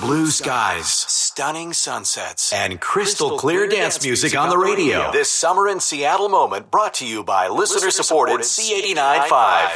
blue skies, stunning sunsets, and crystal clear dance music on the radio. This Summer in Seattle moment brought to you by listener-supported C89.5.